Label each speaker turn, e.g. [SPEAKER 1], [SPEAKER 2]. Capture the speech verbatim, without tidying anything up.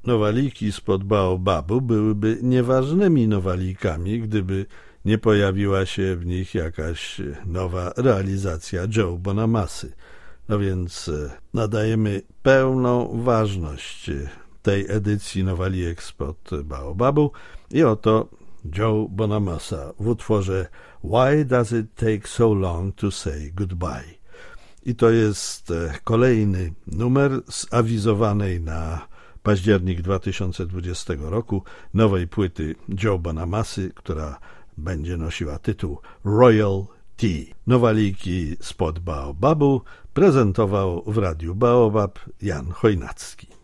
[SPEAKER 1] Nowaliki spod Baobabu byłyby nieważnymi nowalikami, gdyby nie pojawiła się w nich jakaś nowa realizacja Joe Bonamassy. No więc nadajemy pełną ważność tej edycji nowalijek spod Baobabu i oto Joe Bonamassa w utworze Why Does It Take So Long to Say Goodbye? I to jest kolejny numer z awizowanej na październik dwa tysiące dwudziestego roku nowej płyty Joe Bonamassy, która będzie nosiła tytuł Royal Tea. Nowaliki spod Baobabu prezentował w Radiu Baobab Jan Chojnacki.